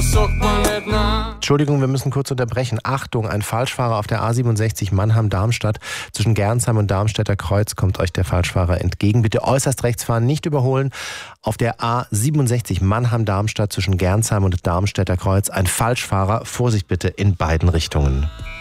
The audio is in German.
Entschuldigung, wir müssen kurz unterbrechen. Achtung, ein Falschfahrer auf der A67 Mannheim-Darmstadt. Zwischen Gernsheim und Darmstädter Kreuz kommt euch der Falschfahrer entgegen. Bitte äußerst rechts fahren, nicht überholen. Auf der A67 Mannheim-Darmstadt zwischen Gernsheim und Darmstädter Kreuz ein Falschfahrer. Vorsicht bitte in beiden Richtungen.